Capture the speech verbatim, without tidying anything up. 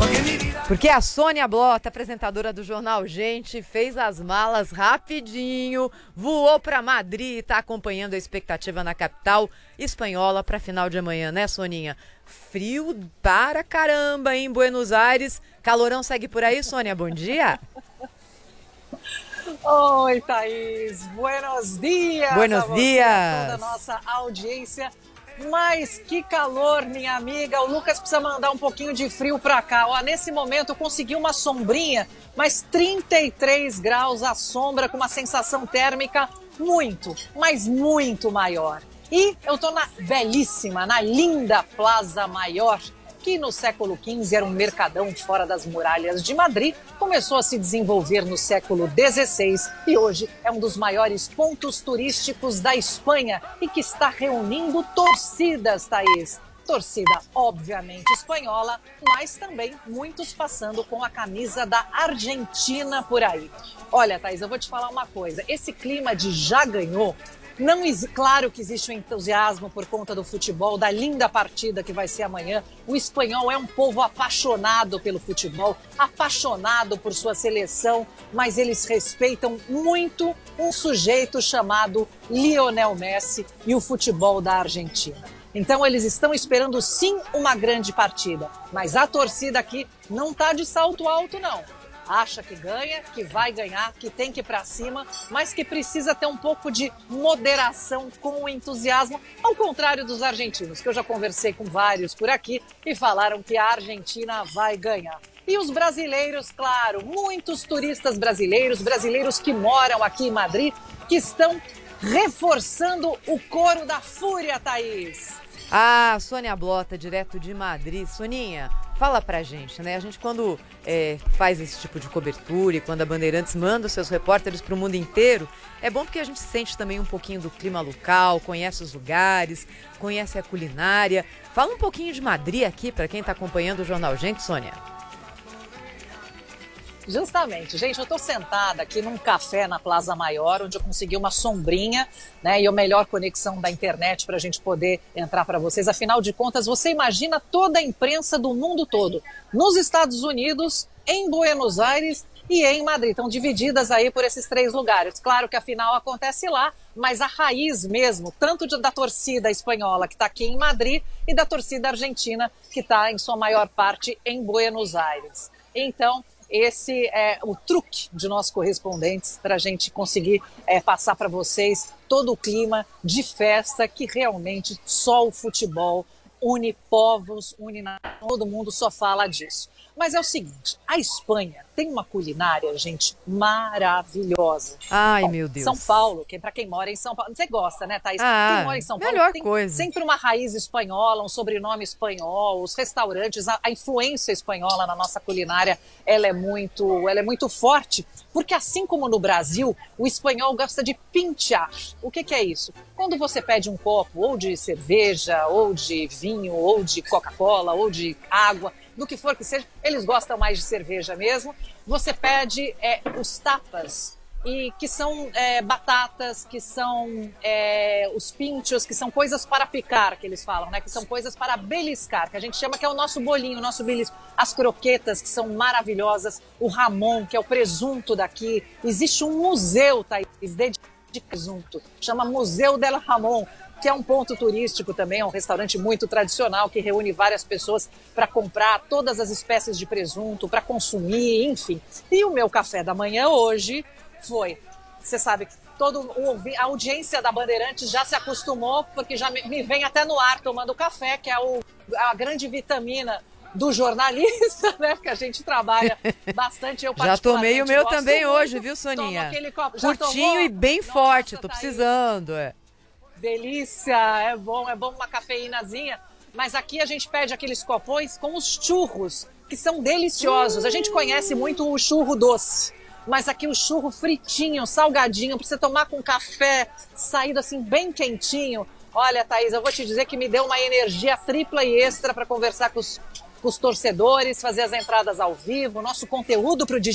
Porque a Sônia Blota, apresentadora do Jornal Gente, fez as malas rapidinho, voou para Madrid e está acompanhando a expectativa na capital espanhola para a final de amanhã, né, Soninha? Frio para caramba em Buenos Aires. Calorão segue por aí, Sônia? Bom dia. Oi, Thaís. Buenos dias. Buenos dias. A toda a nossa audiência. Mas que calor, minha amiga. O Lucas precisa mandar um pouquinho de frio pra cá. Ó, nesse momento eu consegui uma sombrinha, mas trinta e três graus à sombra, com uma sensação térmica muito, mas muito maior. E eu tô na belíssima, na linda Plaza Maior, que no século quinze era um mercadão fora das muralhas de Madrid, começou a se desenvolver no século dezesseis e hoje é um dos maiores pontos turísticos da Espanha e que está reunindo torcidas, Thaís. Torcida, obviamente, espanhola, mas também muitos passando com a camisa da Argentina por aí. Olha, Thaís, eu vou te falar uma coisa. Esse clima de já ganhou, não, claro que existe um entusiasmo por conta do futebol, da linda partida que vai ser amanhã. O espanhol é um povo apaixonado pelo futebol, apaixonado por sua seleção, mas eles respeitam muito um sujeito chamado Lionel Messi e o futebol da Argentina. Então eles estão esperando sim uma grande partida, mas a torcida aqui não está de salto alto não. Acha que ganha, que vai ganhar, que tem que ir para cima, mas que precisa ter um pouco de moderação com o entusiasmo, ao contrário dos argentinos, que eu já conversei com vários por aqui e falaram que a Argentina vai ganhar. E os brasileiros, claro, muitos turistas brasileiros, brasileiros que moram aqui em Madrid, que estão reforçando o coro da fúria, Thaís. Ah, Sônia Blota, direto de Madrid. Soninha, fala pra gente, né? A gente quando é, faz esse tipo de cobertura e quando a Bandeirantes manda os seus repórteres pro mundo inteiro, é bom porque a gente sente também um pouquinho do clima local, conhece os lugares, conhece a culinária. Fala um pouquinho de Madrid aqui pra quem tá acompanhando o Jornal Gente, Sônia. Justamente, gente, eu estou sentada aqui num café na Plaza Maior, onde eu consegui uma sombrinha, né, e a melhor conexão da internet para a gente poder entrar para vocês. Afinal de contas, você imagina toda a imprensa do mundo todo, nos Estados Unidos, em Buenos Aires e em Madrid. Estão divididas aí por esses três lugares. Claro que a final acontece lá, mas a raiz mesmo, tanto de, da torcida espanhola que está aqui em Madrid e da torcida argentina que está em sua maior parte em Buenos Aires. Então, esse é o truque de nós correspondentes para a gente conseguir é, passar para vocês todo o clima de festa que realmente só o futebol une povos, une todo mundo só fala disso. Mas é o seguinte, a Espanha tem uma culinária, gente, maravilhosa. Ai, Bom, meu Deus. São Paulo, que para quem mora em São Paulo, você gosta, né, Thaís? Ah, quem mora em São Paulo melhor tem coisa. sempre uma raiz espanhola, um sobrenome espanhol, os restaurantes, a, a influência espanhola na nossa culinária, ela é muito, ela é muito forte, porque assim como no Brasil, o espanhol gosta de pinchar. O que, que é isso? Quando você pede um copo ou de cerveja, ou de vinho, ou de Coca-Cola, ou de água, do que for que seja, eles gostam mais de cerveja mesmo. Você pede é, os tapas, e que são é, batatas, que são é, os pinchos, que são coisas para picar, que eles falam, né? Que são coisas para beliscar, que a gente chama que é o nosso bolinho, o nosso belisco. As croquetas, que são maravilhosas, o jamón, que é o presunto daqui. Existe um museu, Thaís, de presunto, chama Museu del Jamón, que é um ponto turístico também, é um restaurante muito tradicional que reúne várias pessoas para comprar todas as espécies de presunto, para consumir, enfim. E o meu café da manhã hoje foi, você sabe que todo, a audiência da Bandeirantes já se acostumou, porque já me, me vem até no ar tomando café, que é o, a grande vitamina do jornalista, né? Porque a gente trabalha bastante. Eu já tomei o meu também muito, hoje, viu, Soninha? Copo, curtinho tomou? E bem Nossa, forte, tô tá precisando. É. Delícia, é bom, é bom uma cafeínazinha. Mas aqui a gente pede aqueles copões com os churros, que são deliciosos. A gente conhece muito o churro doce, mas aqui o churro fritinho, salgadinho, para você tomar com café, saído assim bem quentinho. Olha, Thaís, eu vou te dizer que me deu uma energia tripla e extra para conversar com os, com os torcedores, fazer as entradas ao vivo, nosso conteúdo para o